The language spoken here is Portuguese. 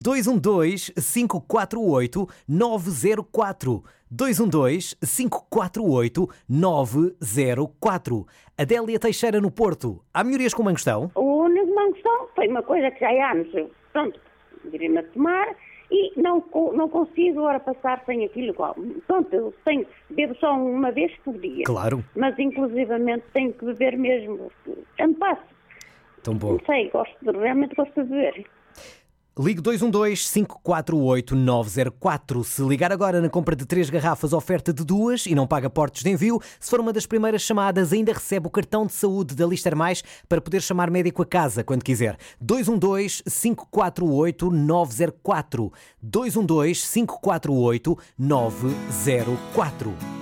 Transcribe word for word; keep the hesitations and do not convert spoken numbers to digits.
dois um dois, cinco quatro oito, nove zero quatro. dois um dois, cinco quatro oito, nove zero quatro. Adélia Teixeira, no Porto. Há melhorias com o mangostão? O único mangostão foi uma coisa que já há anos. Eu, pronto, virei-me a tomar e não, não consigo agora passar sem aquilo igual. Pronto, eu tenho, bebo só uma vez por dia. Claro. Mas inclusivamente tenho que beber mesmo. Eu não passo. Tão bom. Não sei, gosto de, realmente gosto de beber. Ligue dois um dois, cinco quatro oito, nove zero quatro. Se ligar agora na compra de três garrafas, oferta de duas e não paga portos de envio, se for uma das primeiras chamadas, ainda recebe o cartão de saúde da Lister Mais para poder chamar médico a casa quando quiser. dois um dois, cinco quatro oito, nove zero quatro. dois um dois, cinco quatro oito, nove zero quatro.